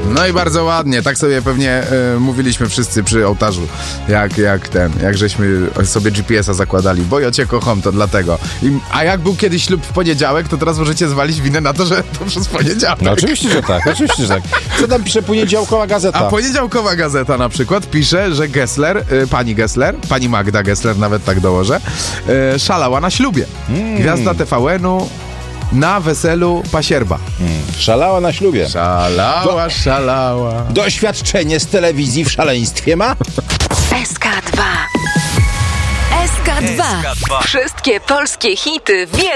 No i bardzo ładnie, tak sobie pewnie mówiliśmy wszyscy przy ołtarzu, jak żeśmy sobie GPS-a zakładali, bo ja cię kocham, to dlatego. A jak był kiedyś ślub w poniedziałek, to teraz możecie zwalić winę na to, że to przez poniedziałek. No oczywiście, że tak, oczywiście, że tak. Co tam pisze poniedziałkowa gazeta? A poniedziałkowa gazeta na przykład pisze, że Gessler, pani Magda Gessler, nawet tak dołożę, szalała na ślubie. Gwiazda TVN-u na weselu pasierba. Szalała na ślubie. Szalała. Doświadczenie z telewizji w szaleństwie ma? SK2. SK2. Wszystkie polskie hity w